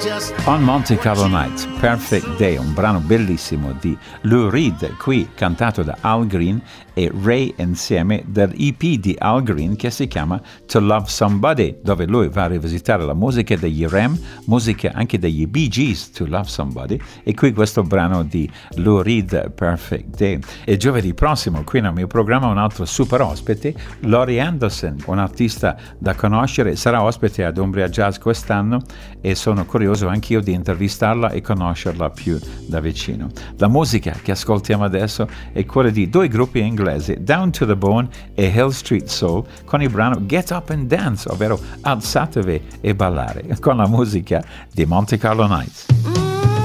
On Monte Carlo Nights, Perfect Day, un brano bellissimo di Lou Reed, qui cantato da Al Green e Ray insieme, dell'EP di Al Green che si chiama To Love Somebody, dove lui va a rivisitare la musica degli Ram, musica anche degli Bee Gees, To Love Somebody, e qui questo brano di Lou Reed, Perfect Day. E giovedì prossimo qui nel mio programma un altro super ospite, Laurie Anderson, un'artista da conoscere, sarà ospite ad Umbria Jazz quest'anno e sono curioso anch'io di intervistarla e conoscerla più da vicino. La musica che ascoltiamo adesso è quella di due gruppi inglesi, Down to the Bone e Hill Street Soul, con il brano Get Up and Dance, ovvero alzatevi e ballare, con la musica di Monte Carlo Nights.